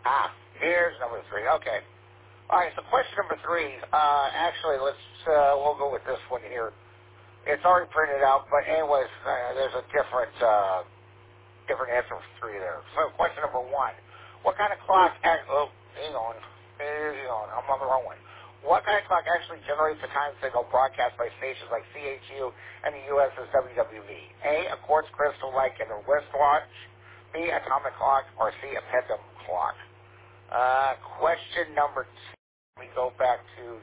Here's number 3. Okay. All right, so question number 3. Actually, we'll go with this one here. It's already printed out, but anyways, there's a different answer for 3 there. So question number 1. What kind of clock, hang on, I'm on the wrong one. What kind of clock actually generates a time signal broadcast by stations like CHU and the U.S.'s WWV? A, a quartz crystal like in a wristwatch, B, atomic clock, or C, a pendulum clock? Question number 2. We go back to,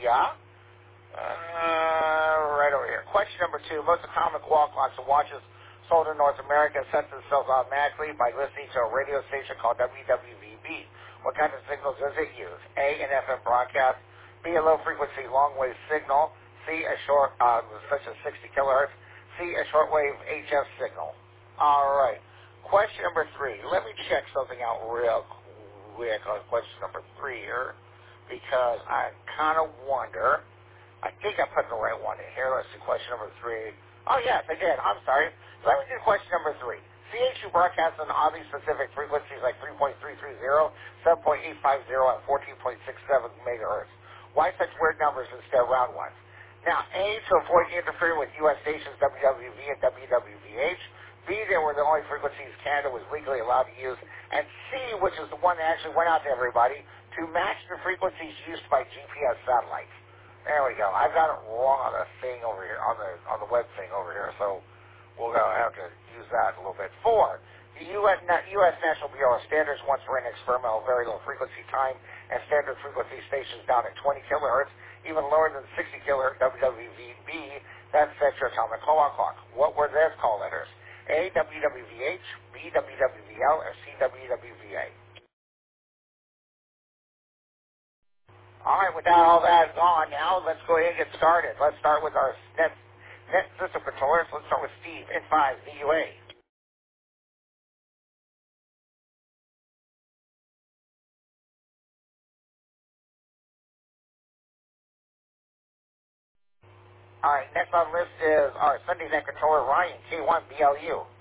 right over here. Question number 2. Most atomic wall clocks and watches sold in North America set themselves automatically by listening to a radio station called WWVB. What kind of signals does it use? A, an FM broadcast. B, a low-frequency long-wave signal. C, a short, such as 60 kilohertz. C, a shortwave HF signal. All right. Question number 3. Let me check something out real quick on question number 3 here, because I kind of wonder. I think I put the right one in here. Let's see, question number 3. Oh, yes, I did. I'm sorry. Let me do question number 3. CHU broadcasts on oddly specific frequencies like 3.330, 7.850, and 14.67 megahertz. Why such weird numbers instead of round ones? Now, A, to avoid interfering with U.S. stations WWV and WWVH. B, they were the only frequencies Canada was legally allowed to use. And C, which is the one that actually went out to everybody, to match the frequencies used by GPS satellites. There we go. I've got it wrong on the thing over here, on the web thing over here, so we'll have to use that a little bit. 4. The U.S. National Bureau of Standards once ran experimental very low frequency time and standard frequency stations down at 20 kilohertz, even lower than 60 kilohertz WWVB. That sets your atomic clock. What were their call letters? A, WWVH, B, WWVL, or C, WWVA? All right, with all that gone now, let's go ahead and get started. Let's start with our net system controllers. Let's start with Steve, N5, VUA. All right, next on the list is our Sunday net controller, Ryan, K1, BLU.